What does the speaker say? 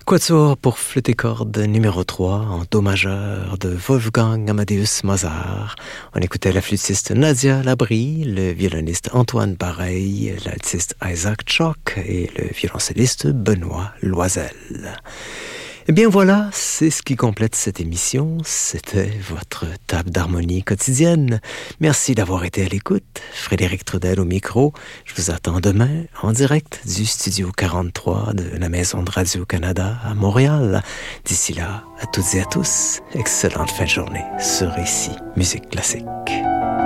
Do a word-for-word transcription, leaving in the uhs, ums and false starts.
Quatuor pour flûte et cordes numéro trois en do majeur de Wolfgang Amadeus Mozart. On écoutait la flûtiste Nadia Labrie, le violoniste Antoine Bareil, l'altiste Isaac Chock et le violoncelliste Benoît Loisel. Eh bien voilà, c'est ce qui complète cette émission. C'était votre table d'harmonie quotidienne. Merci d'avoir été à l'écoute. Frédéric Trudel au micro. Je vous attends demain en direct du studio quarante-trois de la Maison de Radio-Canada à Montréal. D'ici là, à toutes et à tous, excellente fin de journée sur Ici Musique Classique.